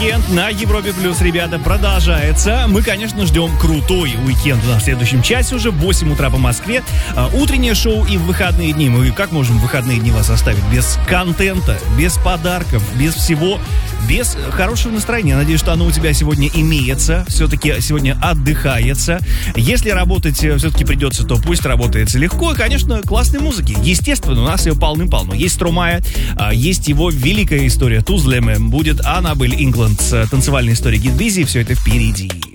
Уикенд на Европе Плюс, ребята, продолжается. Мы, конечно, ждем крутой уикенд на следующем часе уже в 8 утра по Москве. Утреннее шоу и в выходные дни. Мы как можем в выходные дни вас оставить без контента, без подарков, без всего, без хорошего настроения. Я надеюсь, что оно у тебя сегодня имеется. Все-таки сегодня отдыхается. Если работать все-таки придется, то пусть работается легко. И, конечно, классной музыки. Естественно, у нас ее полным-полно. Есть Стромая, есть его великая история Тузлеме. Будет Аннабель Ингланд с танцевальной историей Get Busy. Все это впереди.